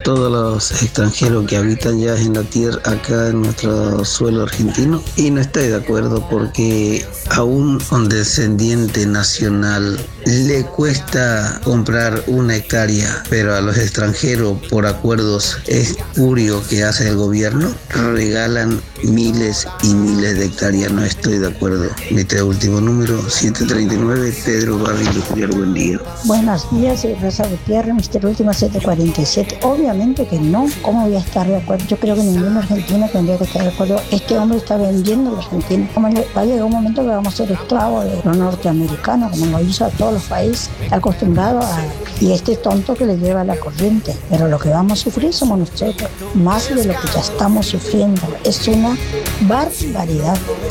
todos los extranjeros que habitan ya en la tierra, acá en nuestro suelo argentino, y no estoy de acuerdo porque a un descendiente nacional le cuesta comprar una hectárea, pero a los extranjeros por acuerdos espurios que hace el gobierno regalan miles y miles de hectáreas. No estoy de acuerdo. Este último número, 739, Pedro Barrio Industrial. Buen día. Buenos días, Rosa Gutiérrez, Mister Último 747. Obviamente que no. ¿Cómo voy a estar de acuerdo? Yo creo que ningún argentino tendría que estar de acuerdo. Este hombre está vendiendo a la Argentina. Va a llegar un momento que vamos a ser esclavos de los norteamericanos, como lo hizo a todos los países. Está acostumbrado a... Y este tonto que le lleva la corriente. Pero lo que vamos a sufrir somos nosotros, más de lo que ya estamos sufriendo. Es una barbaridad.